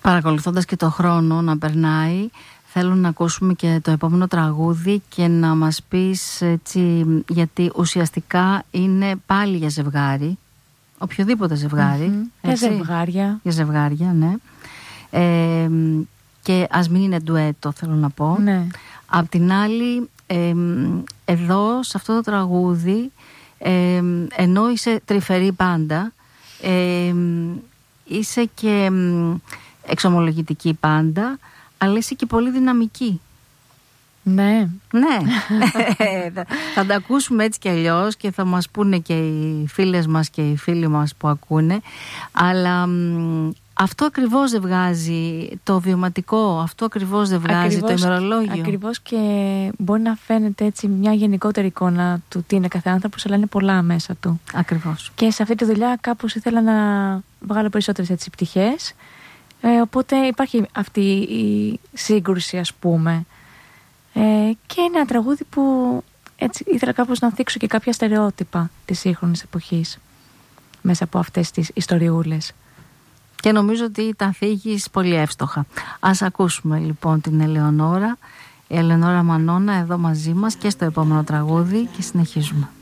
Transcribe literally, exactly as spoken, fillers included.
Παρακολουθώντας και το χρόνο να περνάει, θέλω να ακούσουμε και το επόμενο τραγούδι και να μας πεις έτσι, γιατί ουσιαστικά είναι πάλι για ζευγάρι, οποιοδήποτε ζευγάρι. Mm-hmm. Για ζευγάρια. Για ζευγάρια, ναι. Ε, και ας μην είναι ντουέτο, θέλω να πω. Ναι. Απ' την άλλη, ε, εδώ σε αυτό το τραγούδι, ε, ενώ είσαι τρυφερή πάντα, ε, είσαι και εξομολογητική πάντα, αλλά είσαι και πολύ δυναμική. Ναι. Ναι. Θα τα ακούσουμε έτσι κι αλλιώς και θα μας πούνε και οι φίλες μας και οι φίλοι μας που ακούνε, αλλά μ, αυτό ακριβώς δεν βγάζει το βιωματικό, αυτό ακριβώς δεν βγάζει ακριβώς, το ημερολόγιο. Ακριβώς, και μπορεί να φαίνεται έτσι μια γενικότερη εικόνα του τι είναι κάθε άνθρωπος, αλλά είναι πολλά μέσα του. Ακριβώς. Και σε αυτή τη δουλειά κάπως ήθελα να βγάλω περισσότερες έτσι πτυχές, ε, οπότε υπάρχει αυτή η σύγκρουση, ας πούμε. Ε, και είναι ένα τραγούδι που έτσι ήθελα κάπως να θίξω και κάποια στερεότυπα της σύγχρονης εποχής μέσα από αυτές τις ιστοριούλες. Και νομίζω ότι τα θίγεις πολύ εύστοχα. Ας ακούσουμε λοιπόν την Ελεονόρα, η Ελεονόρα Μανώνα εδώ μαζί μας και στο επόμενο τραγούδι και συνεχίζουμε.